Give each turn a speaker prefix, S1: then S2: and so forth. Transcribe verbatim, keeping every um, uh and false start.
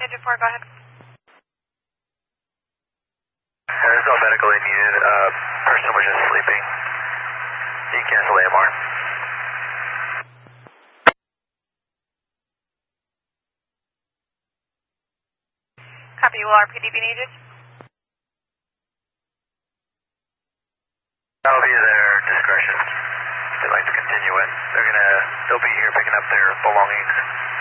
S1: Agent four, go ahead.
S2: There's no medical aid needed. Uh, person was just sleeping. You can cancel A M R.
S1: Copy, will R P D be needed?
S2: That'll be their discretion. If they'd like to continue in. They're gonna, they'll be here picking up their belongings.